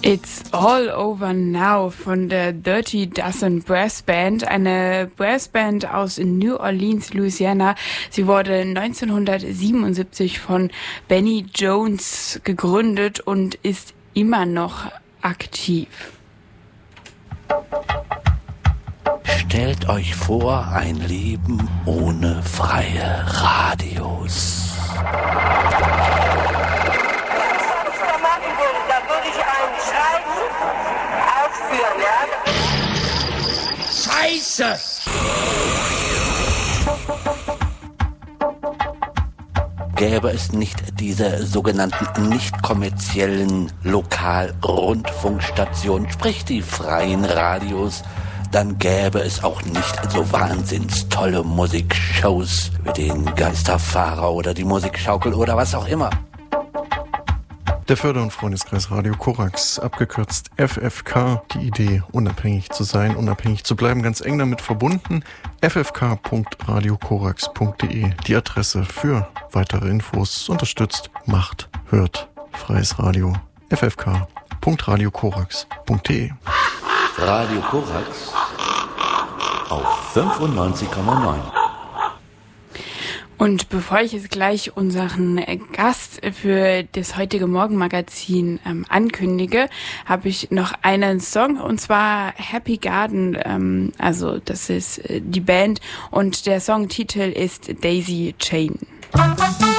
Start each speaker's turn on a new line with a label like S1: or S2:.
S1: It's All Over Now von der Dirty Dozen Brass Band, eine Brassband aus New Orleans, Louisiana. Sie wurde 1977 von Benny Jones gegründet und ist immer noch aktiv.
S2: Stellt euch vor, ein Leben ohne freie Radios.
S3: Da würde ich einen Scheiß aufführen, ja?
S2: Scheiße! Gäbe es nicht diese sogenannten nicht kommerziellen Lokalrundfunkstationen, sprich die freien Radios, dann gäbe es auch nicht so wahnsinns tolle Musikshows wie den Geisterfahrer oder die Musikschaukel oder was auch immer.
S4: Der Förder- und Freundeskreis Radio Korax, abgekürzt FFK, die Idee, unabhängig zu sein, unabhängig zu bleiben, ganz eng damit verbunden. ffk.radiokorax.de, die Adresse für weitere Infos, unterstützt, macht, hört, freies Radio, ffk.radiokorax.de.
S2: Radio Korax auf 95,9.
S1: Und bevor ich jetzt gleich unseren Gast für das heutige Morgenmagazin ankündige, habe ich noch einen Song, und zwar Happy Garden, also das ist die Band, und der Songtitel ist Daisy Chain.